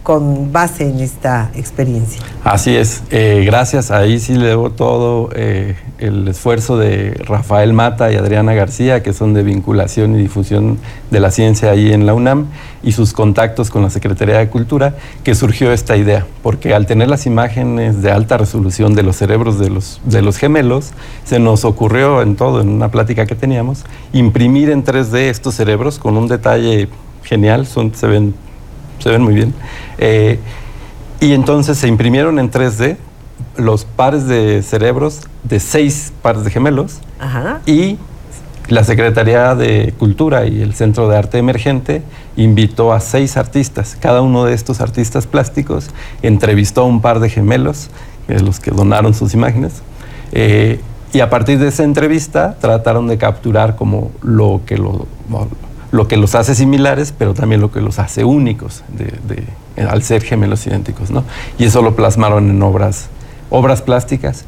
con base en esta experiencia. Así es, gracias, ahí sí le debo todo el esfuerzo de Rafael Mata y Adriana García, que son de vinculación y difusión de la ciencia ahí en la UNAM, y sus contactos con la Secretaría de Cultura, que surgió esta idea, porque al tener las imágenes de alta resolución de los cerebros de los gemelos, se nos ocurrió en una plática que teníamos, imprimir en 3D estos cerebros con un detalle genial, se ven muy bien. Y entonces se imprimieron en 3D los pares de cerebros de 6 pares de gemelos. Ajá. Y la Secretaría de Cultura y el Centro de Arte Emergente invitó a 6 artistas. Cada uno de estos artistas plásticos entrevistó a un par de gemelos, los que donaron sus imágenes, y a partir de esa entrevista trataron de capturar como lo que los hace similares, pero también lo que los hace únicos al ser gemelos idénticos, ¿no? Y eso lo plasmaron en obras plásticas.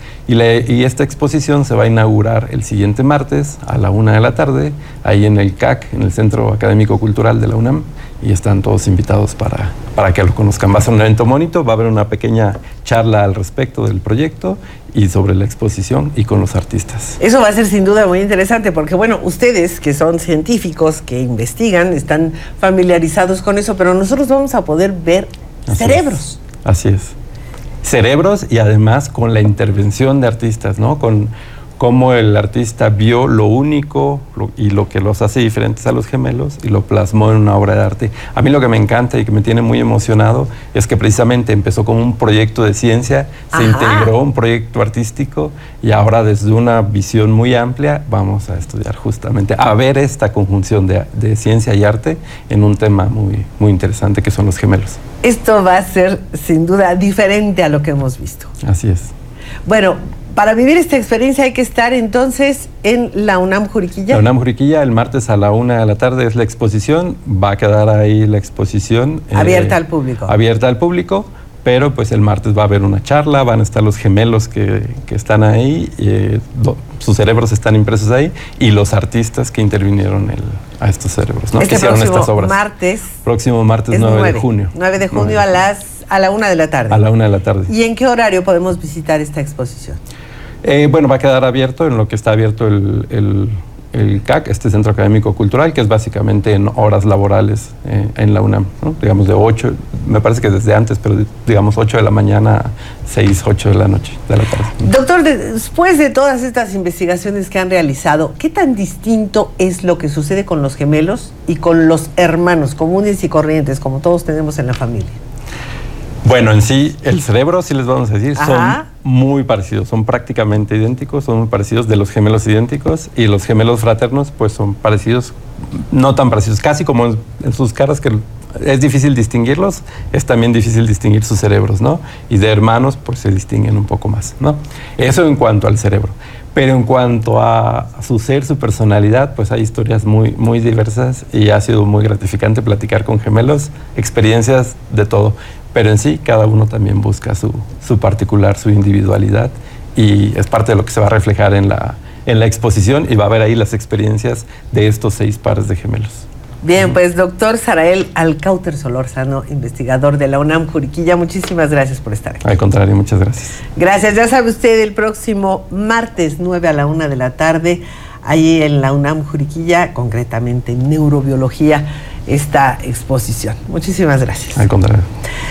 Y esta exposición se va a inaugurar el siguiente martes a la 1:00 p.m, ahí en el CAC, en el Centro Académico Cultural de la UNAM, y están todos invitados para que lo conozcan. Va a ser un evento bonito, va a haber una pequeña charla al respecto del proyecto y sobre la exposición y con los artistas. Eso va a ser sin duda muy interesante porque, bueno, ustedes que son científicos, que investigan, están familiarizados con eso, pero nosotros vamos a poder ver cerebros. Así es. Cerebros y además con la intervención de artistas, ¿no? Con cómo el artista vio lo único y lo que los hace diferentes a los gemelos y lo plasmó en una obra de arte. A mí lo que me encanta y que me tiene muy emocionado es que precisamente empezó como un proyecto de ciencia, se integró un proyecto artístico y ahora desde una visión muy amplia vamos a estudiar justamente, a ver esta conjunción de ciencia y arte en un tema muy, muy interesante que son los gemelos. Esto va a ser sin duda diferente a lo que hemos visto. Así es. Bueno, para vivir esta experiencia hay que estar entonces en la UNAM Juriquilla. La UNAM Juriquilla, el martes a la 1:00 p.m. es la exposición, va a quedar ahí la exposición. Abierta al público. Abierta al público, pero pues el martes va a haber una charla, van a estar los gemelos que están ahí, sus cerebros están impresos ahí, y los artistas que intervinieron a estos cerebros, ¿no? Que hicieron estas obras. Próximo martes 9 de junio. 9 de junio a la 1:00 p.m. A la 1:00 p.m. ¿Y en qué horario podemos visitar esta exposición? Bueno, va a quedar abierto en lo que está abierto el CAC, este Centro Académico Cultural, que es básicamente en horas laborales en la UNAM, ¿no? Digamos de 8, me parece que desde antes, pero digamos 8 de la mañana, 6, 8 de la noche, de la tarde. Doctor, después de todas estas investigaciones que han realizado, ¿qué tan distinto es lo que sucede con los gemelos y con los hermanos comunes y corrientes, como todos tenemos en la familia? Bueno, en sí, el cerebro, sí les vamos a decir, son muy parecidos, son prácticamente idénticos, son muy parecidos de los gemelos idénticos, y los gemelos fraternos pues son parecidos, no tan parecidos, casi como en sus caras, que es difícil distinguirlos, es también difícil distinguir sus cerebros, ¿no? Y de hermanos pues se distinguen un poco más, ¿no? Eso en cuanto al cerebro. Pero en cuanto a su ser, su personalidad, pues hay historias muy, muy diversas y ha sido muy gratificante platicar con gemelos, experiencias de todo. Pero en sí, cada uno también busca su particular, su individualidad, y es parte de lo que se va a reflejar en la exposición, y va a haber ahí las experiencias de estos 6 pares de gemelos. Bien, pues doctor Sarael Alcáuter Solórzano, investigador de la UNAM Juriquilla, muchísimas gracias por estar aquí. Al contrario, muchas gracias. Gracias, ya sabe usted, el próximo martes 9 a la 1:00 p.m, allí en la UNAM Juriquilla, concretamente en neurobiología, esta exposición. Muchísimas gracias. Al contrario.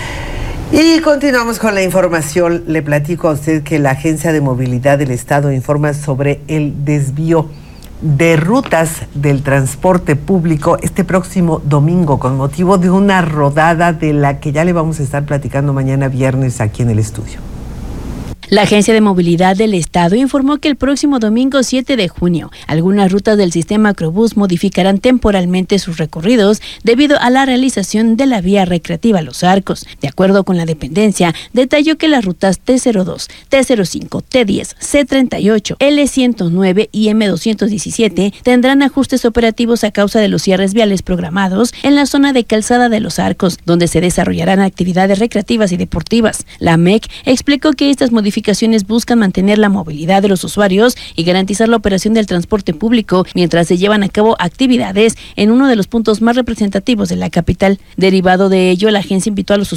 Y continuamos con la información. Le platico a usted que la Agencia de Movilidad del Estado informa sobre el desvío de rutas del transporte público este próximo domingo con motivo de una rodada de la que ya le vamos a estar platicando mañana viernes aquí en el estudio. La Agencia de Movilidad del Estado informó que el próximo domingo 7 de junio, algunas rutas del sistema Acrobús modificarán temporalmente sus recorridos debido a la realización de la vía recreativa Los Arcos. De acuerdo con la dependencia, detalló que las rutas T02, T05, T10, C38, L109 y M217 tendrán ajustes operativos a causa de los cierres viales programados en la zona de Calzada de Los Arcos, donde se desarrollarán actividades recreativas y deportivas. La MEC explicó que estas modificaciones buscan mantener la movilidad de los usuarios y garantizar la operación del transporte público mientras se llevan a cabo actividades en uno de los puntos más representativos de la capital. Derivado de ello, la agencia invitó a los